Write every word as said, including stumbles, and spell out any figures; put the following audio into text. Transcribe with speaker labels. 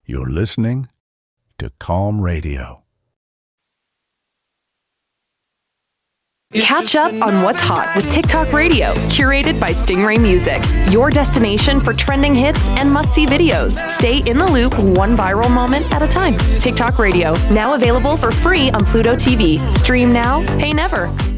Speaker 1: You're listening to Calm Radio.
Speaker 2: Catch up on what's hot with TikTok Radio, curated by Stingray Music. Your destination for trending hits and must-see videos. Stay in the loop one viral moment at a time. TikTok Radio, now available for free on Pluto T V. Stream now, pay never.